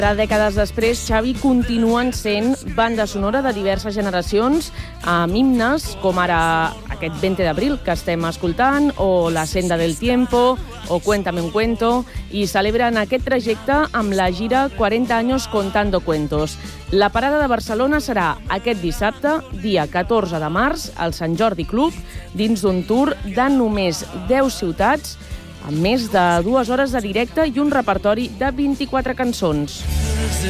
De dècades després, Xavi continuen sent banda sonora de diverses generacions amb himnes, com ara aquest 20 d'abril que estem escoltant, o La senda del tiempo, o Cuéntame un cuento, i celebren aquest trajecte amb la gira 40 años contando cuentos. La parada de Barcelona serà aquest dissabte, dia 14 de març, al Sant Jordi Club, dins d'un tour de només 10 ciutats, amb més de 2 hores de directe i un repertori de 24 cançons.